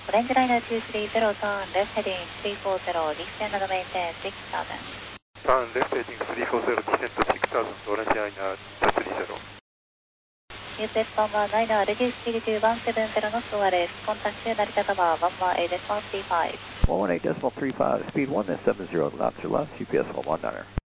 オレンジライナー230 turn left heading 340 descend and maintain 6000. Turn left heading 340 descend to 6000 Orange Liner 230. US 119 reduce speed to 170 knots ORS. Contact Narita Tower 118.35. 118.35, speed 170 knots or less, UPS 119er.